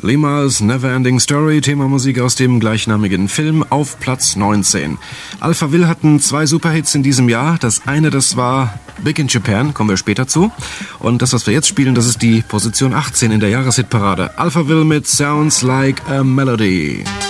Lima's Neverending Story, Themamusik aus dem gleichnamigen Film, auf Platz 19. Alphaville hatten 2 Superhits in diesem Jahr. Das eine, das war Big in Japan, kommen wir später zu. Und das, was wir jetzt spielen, das ist die Position 18 in der Jahreshitparade. Alphaville mit Sounds Like a Melody.